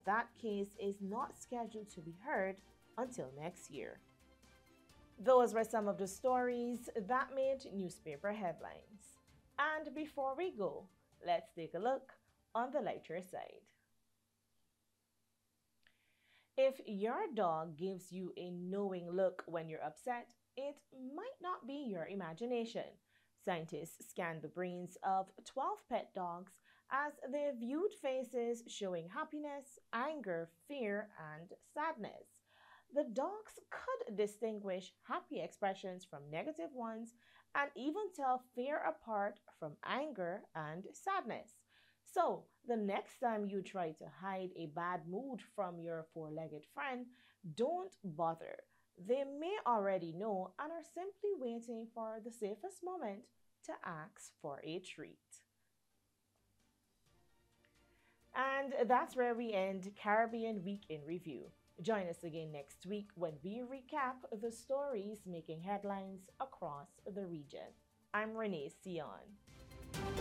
that case is not scheduled to be heard until next year. Those were some of the stories that made newspaper headlines. And before we go, let's take a look on the lighter side. If your dog gives you a knowing look when you're upset, it might not be your imagination. Scientists scanned the brains of 12 pet dogs as they viewed faces showing happiness, anger, fear, and sadness. The dogs could distinguish happy expressions from negative ones and even tell fear apart from anger and sadness. So, the next time you try to hide a bad mood from your four legged friend, don't bother. They may already know and are simply waiting for the safest moment to ask for a treat. And that's where we end Caribbean Week in Review. Join us again next week when we recap the stories making headlines across the region. I'm Renee Sion.